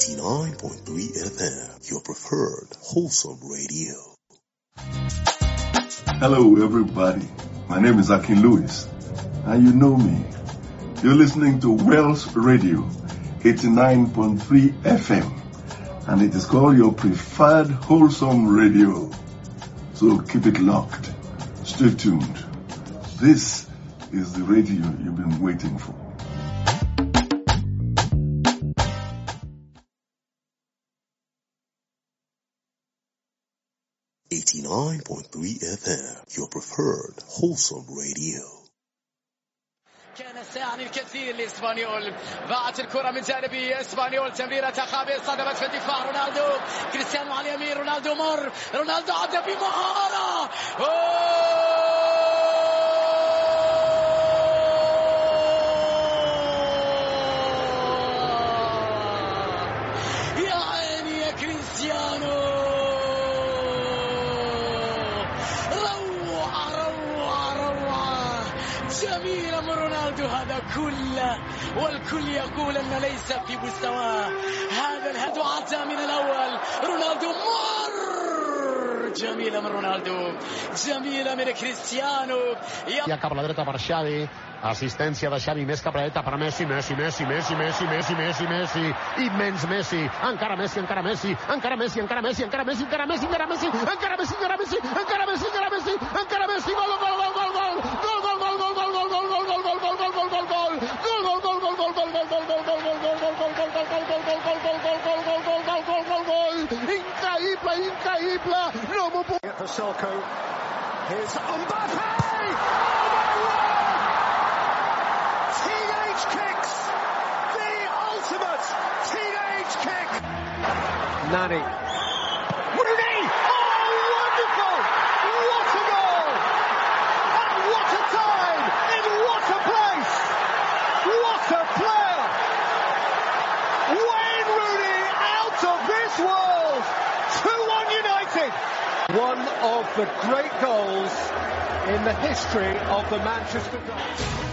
89.3 FM, your preferred wholesome radio. Hello, everybody. My name is Akin Lewis, and you know me. You're listening to Wells Radio, 89.3 FM, and it is called your preferred wholesome radio. So keep it locked. Stay tuned. This is the radio you've been waiting for. FM, your preferred wholesome radio. كان ساعد الكثير لإسبانيول. باعت الكرة من جانب إسبانيول، تمريرة خابئة صدمت في الدفاع. رونالدو، كريستيانو على اليمين، رونالدو مر، رونالدو عدى بمهارة. يا عيني يا كريستيانو، جميل من رونالدو هذا كله، والكل يقول أن ليس في مستواه. هذا الهدف عدى من الأول. رونالدو مر، جميلة من رونالدو، جميلة من كريستيانو. Ja cap a la dreta per Xavi, assistència de Xavi, més cap a la dreta per Messi, Messi, immens Messi, encara Messi, encara Messi, encara Messi, encara Messi, encara Messi, encara Messi, encara Messi, encara Messi, encara Messi, encara Messi, encara Messi, encara Messi, gol, gol, gol, gol, gol, gol, gol, gol, gol, gol, gol, gol, gol, gol, gol, gol, gol, gol, increïble, no m'ho puc... For Selko, here's Mbappé! Teenage kicks! The ultimate teenage kick! Nani. Rooney! Oh, wonderful! What a goal! And what a time! In what a place! What a player! Wayne Rooney out of this world! 2-1 United! One of the great goals in the history of the Manchester Derby.